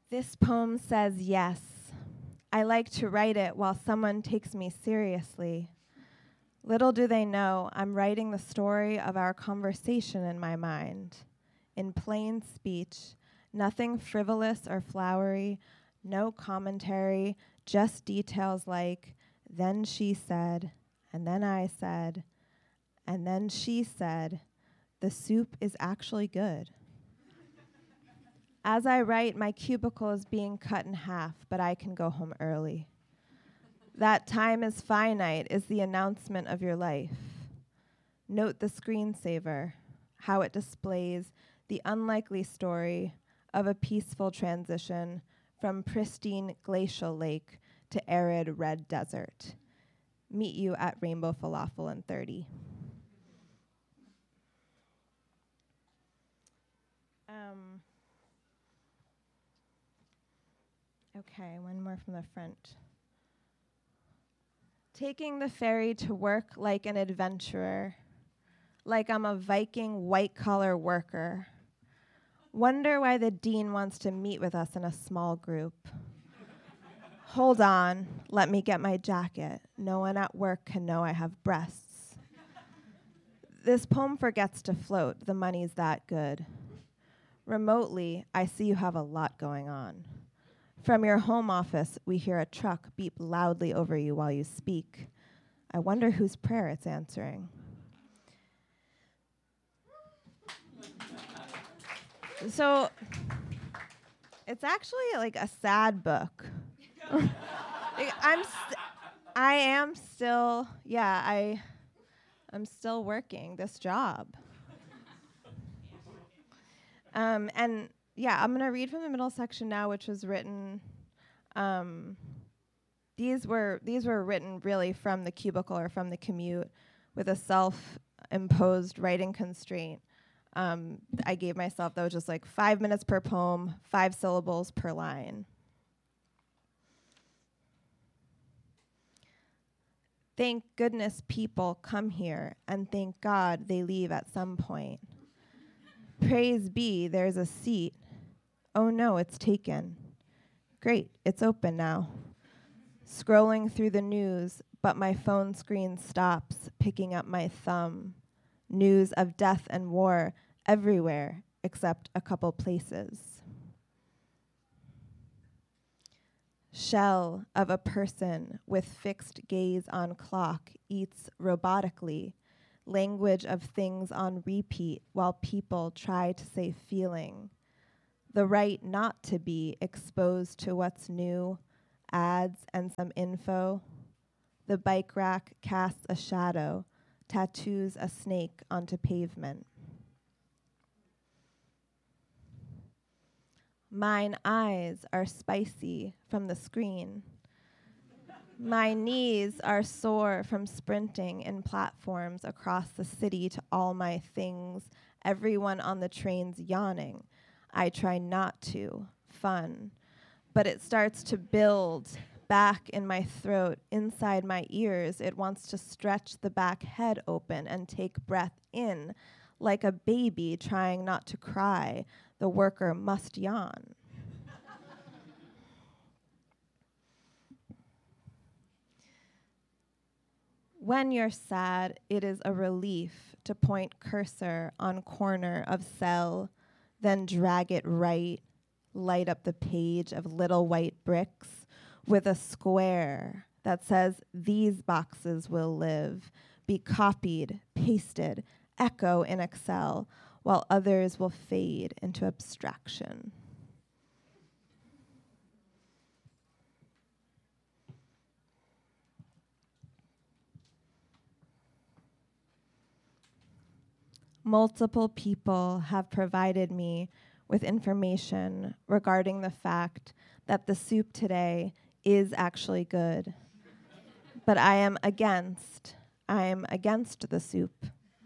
This poem says yes. I like to write it while someone takes me seriously. Little do they know I'm writing the story of our conversation in my mind. In plain speech, nothing frivolous or flowery, no commentary, just details like, then she said, and then I said, and then she said, the soup is actually good. As I write, my cubicle is being cut in half, but I can go home early. That time is finite is the announcement of your life. Note the screensaver, how it displays the unlikely story of a peaceful transition from pristine glacial lake to arid red desert. Meet you at Rainbow Falafel in 30. Okay, one more from the front. Taking the ferry to work like an adventurer, like I'm a Viking white-collar worker. Wonder why the dean wants to meet with us in a small group. Hold on, let me get my jacket. No one at work can know I have breasts. This poem forgets to float, the money's that good. Remotely, I see you have a lot going on. From your home office, we hear a truck beep loudly over you while you speak. I wonder whose prayer it's answering. So, it's actually like a sad book. I'm still working this job. And yeah, I'm gonna read from the middle section now, which was written. These were written really from the cubicle or from the commute, with a self-imposed writing constraint. I gave myself that was just like 5 minutes per poem, 5 syllables per line. Thank goodness people come here, and thank God they leave at some point. Praise be, there's a seat. Oh no, it's taken. Great, it's open now. Scrolling through the news, but my phone screen stops, picking up my thumb. News of death and war everywhere, except a couple places. Shell of a person with fixed gaze on clock eats robotically, language of things on repeat while people try to say feeling. The right not to be exposed to what's new, ads and some info. The bike rack casts a shadow, tattoos a snake onto pavement. Mine eyes are spicy from the screen. My knees are sore from sprinting in platforms across the city to all my things, everyone on the train's yawning. I try not to, fun. But it starts to build back in my throat, inside my ears. It wants to stretch the back head open and take breath in, like a baby trying not to cry. The worker must yawn. When you're sad, it is a relief to point cursor on corner of cell, then drag it right, light up the page of little white bricks with a square that says these boxes will live, be copied, pasted, echo in Excel, while others will fade into abstraction. Multiple people have provided me with information regarding the fact that the soup today is actually good. But I am against the soup.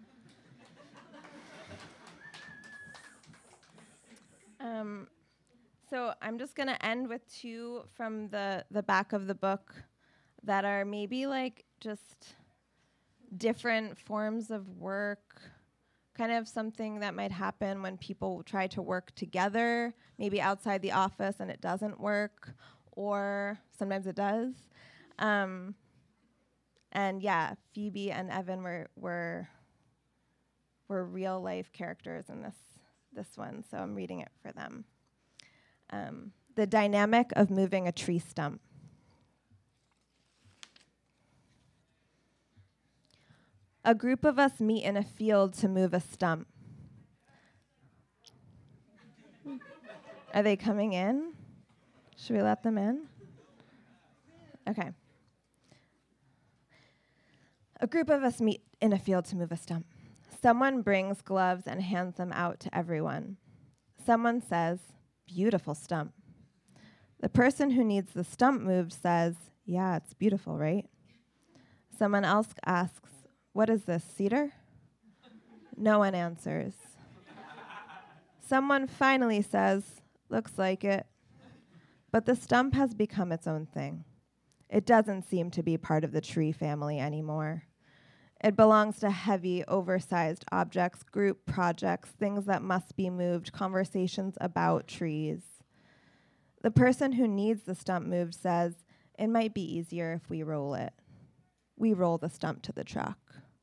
So I'm just gonna end with 2 from the back of the book that are maybe like just different forms of work, kind of something that might happen when people try to work together, maybe outside the office and it doesn't work, or sometimes it does. And yeah, Phoebe and Evan were real life characters in this one, so I'm reading it for them. The dynamic of moving a tree stump. A group of us meet in a field to move a stump. Are they coming in? Should we let them in? Okay. A group of us meet in a field to move a stump. Someone brings gloves and hands them out to everyone. Someone says, "Beautiful stump." The person who needs the stump moved says, "Yeah, it's beautiful, right?" Someone else asks, "What is this, cedar?" No one answers. Someone finally says, "Looks like it." But the stump has become its own thing. It doesn't seem to be part of the tree family anymore. It belongs to heavy, oversized objects, group projects, things that must be moved, conversations about trees. The person who needs the stump moved says, "It might be easier if we roll it." We roll the stump to the truck.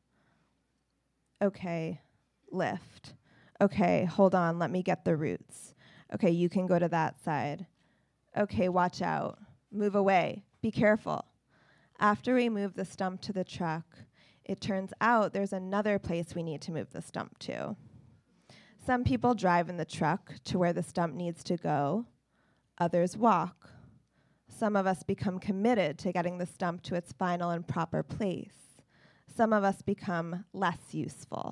Okay, lift. Okay, hold on, let me get the roots. Okay, you can go to that side. Okay, watch out. Move away. Be careful. After we move the stump to the truck, it turns out there's another place we need to move the stump to. Some people drive in the truck to where the stump needs to go. Others walk. Some of us become committed to getting the stump to its final and proper place. Some of us become less useful.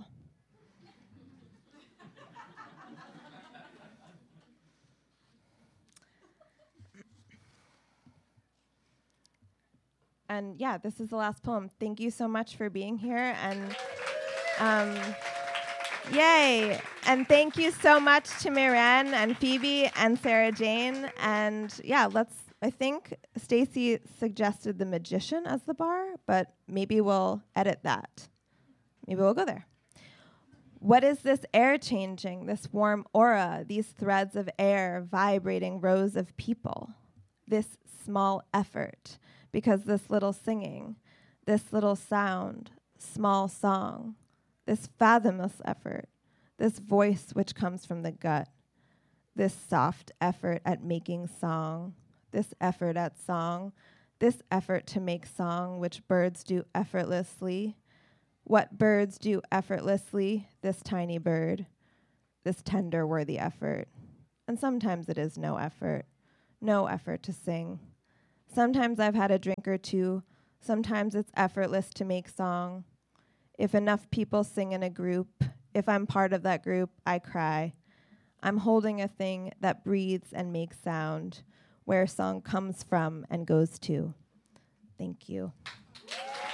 And yeah, this is the last poem. Thank you so much for being here. And yay. And thank you so much to Miren and Phoebe and Sarah Jane. And yeah, I think Stacy suggested the magician as the bar, but maybe we'll edit that. Maybe we'll go there. What is this air changing, this warm aura, these threads of air vibrating rows of people? This small effort, because this little singing, this little sound, small song, this fathomless effort, this voice which comes from the gut, this soft effort at making song, this effort at song, this effort to make song which birds do effortlessly. What birds do effortlessly, this tiny bird, this tender, worthy effort. And sometimes it is no effort to sing. Sometimes I've had a drink or two. Sometimes it's effortless to make song. If enough people sing in a group, if I'm part of that group, I cry. I'm holding a thing that breathes and makes sound, where song comes from and goes to. Thank you.